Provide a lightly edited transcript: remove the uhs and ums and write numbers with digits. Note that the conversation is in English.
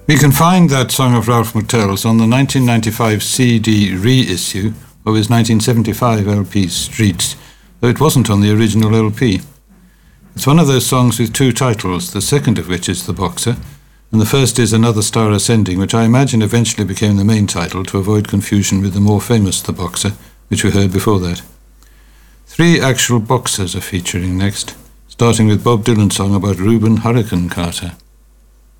We can find that song of Ralph McTell's on the 1995 CD reissue of his 1975 LP Streets, though it wasn't on the original LP. It's one of those songs with two titles, the second of which is The Boxer, and the first is Another Star Ascending, which I imagine eventually became the main title to avoid confusion with the more famous The Boxer, which we heard before that. Three actual boxers are featuring next, starting with Bob Dylan's song about Reuben Hurricane Carter.